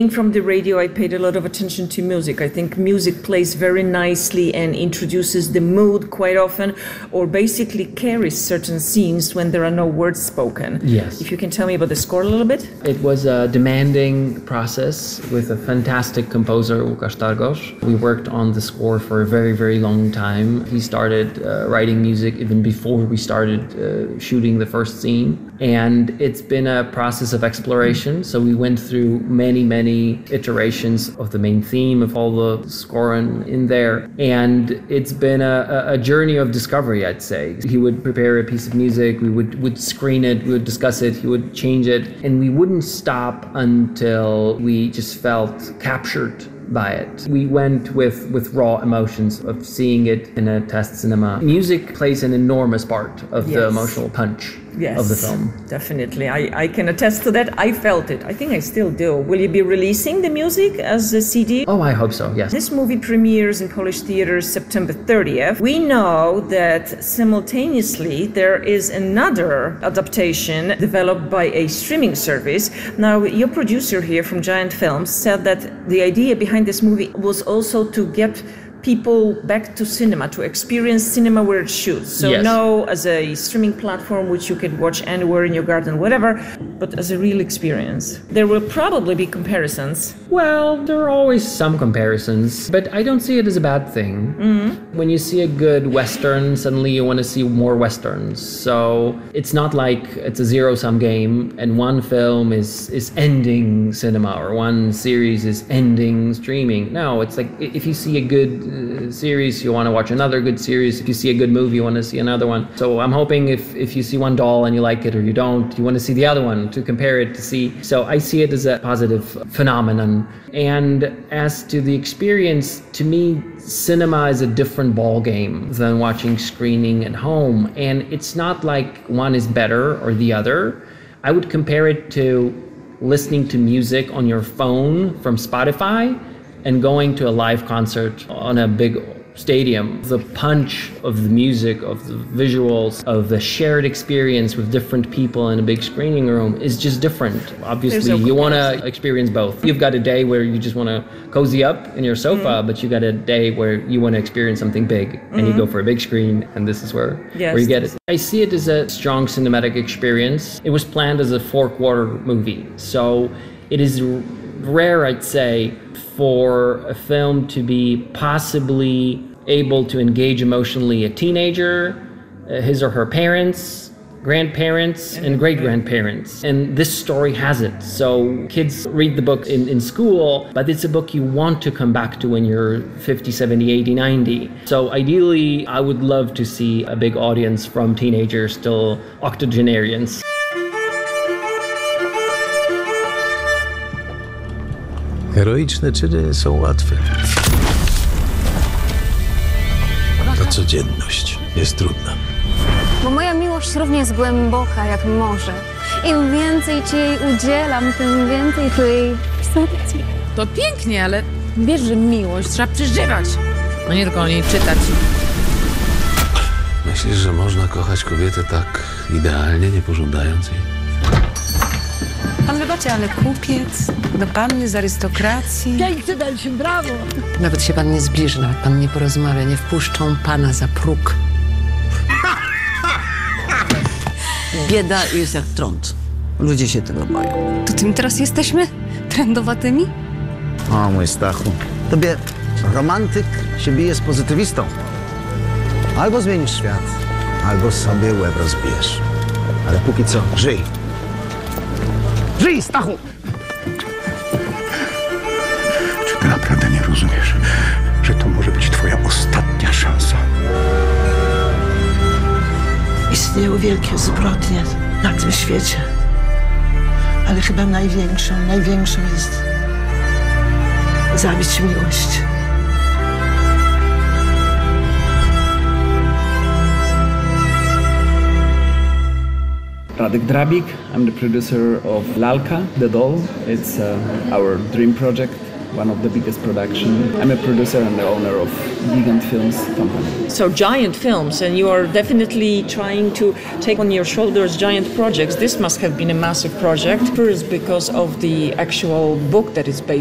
From the radio, I paid a lot of attention to music. I think music plays very nicely and introduces the mood quite often, or basically carries certain scenes when there are no words spoken. Yes. If you can tell me about the score a little bit. It was a demanding process with a fantastic composer, Łukasz Targosz. We worked on the score for a very, very long time. He started writing music even before we started shooting the first scene. And it's been a process of exploration. So we went through many iterations of the main theme, of all the score in there. And it's been a journey of discovery, I'd say. He would prepare a piece of music, we would screen it, we would discuss it, he would change it, and we wouldn't stop until we just felt captured by it. We went with raw emotions of seeing it in a test cinema. Music plays an enormous part of the emotional punch of the film. Definitely. I can attest to that. I felt it. I think I still do. Will you be releasing the music as a CD? Oh, I hope so, yes. This movie premieres in Polish theaters September 30th. We know that simultaneously there is another adaptation developed by a streaming service. Now, your producer here from Giant Films said that the idea behind this movie was also to get people back to cinema, to experience cinema where it shoots. So no as a streaming platform which you can watch anywhere in your garden, whatever, but as a real experience. There will probably be comparisons. Well, there are always some comparisons, but I don't see it as a bad thing. Mm-hmm. When you see a good Western, suddenly you want to see more Westerns. So it's not like it's a zero-sum game and one film is ending cinema or one series is ending streaming. No, it's like if you see a good series, you want to watch another good series. If you see a good movie, you want to see another one. So I'm hoping if you see one doll and you like it or you don't, you want to see the other one to compare it to see. So I see it as a positive phenomenon. And as to the experience, to me, cinema is a different ball game than watching screening at home. And it's not like one is better or the other. I would compare it to listening to music on your phone from Spotify and going to a live concert on a big stadium. The punch of the music, of the visuals, of the shared experience with different people in a big screening room is just different. Obviously, you want to experience both. You've got a day where you just want to cozy up in your sofa, but you got a day where you want to experience something big, and you go for a big screen, and this is where you get it. I see it as a strong cinematic experience. It was planned as a 4-quarter movie, so it is rare, I'd say, for a film to be possibly able to engage emotionally a teenager, his or her parents, grandparents, and great-grandparents. And this story has it. So kids read the book in school, but it's a book you want to come back to when you're 50, 70, 80, 90. So ideally, I would love to see a big audience from teenagers till octogenarians. Heroiczne czyny są łatwe. Ta codzienność jest trudna. Bo moja miłość równie jest głęboka jak morze. Im więcej ci jej udzielam, tym więcej tu jej sercu. To pięknie, ale wiesz, że miłość trzeba przeżywać, no nie tylko o niej czytać. Myślisz, że można kochać kobietę tak idealnie, nie pożądając jej? Pan wybaczy, ale kupiec do panny z arystokracji. Pięknie, dajcie, brawo! Nawet się pan nie zbliży, nawet pan nie porozmawia, nie wpuszczą pana za próg. Bieda jest jak trąd. Ludzie się tego boją. To tym teraz jesteśmy? Trendowatymi? O, mój Stachu. Tobie romantyk się bije z pozytywistą. Albo zmienisz świat, albo sobie łeb rozbijesz. Ale póki co, żyj. Żyj, Stachu! Czy ty naprawdę nie rozumiesz, że to może być twoja ostatnia szansa? Istnieją wielkie zbrodnie na tym świecie. Ale chyba największą jest zabić miłość. Radek Drabik, I'm the producer of Lalka, the doll. It's our dream project. one of the biggest production. I'm a producer and the owner of Gigant Films company. So giant films, and you are definitely trying to take on your shoulders giant projects. This must have been a massive project. First, because of the actual book that is based